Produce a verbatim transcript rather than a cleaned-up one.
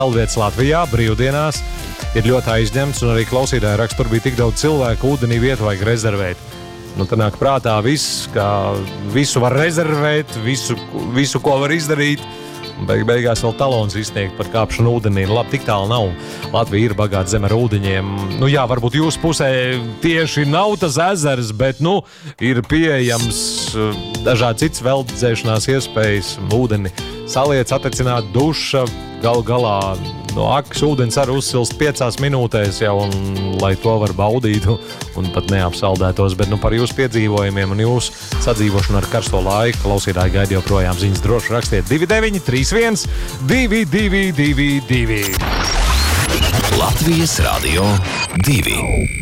Peldvietas Latvijā brīvdienās ir ļoti aizņemts, un arī klausītāji raksta, tur bija tik daudz cilvēku, ūdenī vietu vajag rezervēt. Nu, tā nāk prātā viss, ka visu var rezervēt, visu, visu ko var izdarīt. Beig, beigās vēl talons izsniegt par kāpšanu ūdenī. Labi, tik tālu nav. Latvija ir bagāta zeme ar ūdeņiem. Nu jā, varbūt jūsu pusē tieši nav tas ezers, bet, nu, ir pieejams dažādi cits veldzēšanās iespējas. Ūdeni saliec, atecināt duša, galu galā no akas ūdens arī uzsilst piecās minūtēs jau, un lai to var baudītu un pat neapsaldētos. Bet, nu, par jūsu piedzīvojumiem un jūsu sadzīvošanu ar karsto laiku klausītāji gaida joprojām ziņas. Droši rakstiet divi deviņi trīs viens divi divi divi divi. Latvijas Radio divi.